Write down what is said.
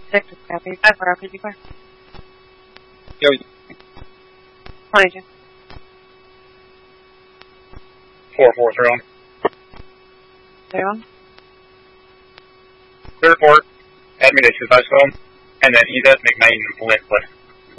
6 is copy. 5 for RPG car. Yo. 22. 4-4, through on. 31. Clear report. Add me to 25 phone. And then EZET, McMain, Lint,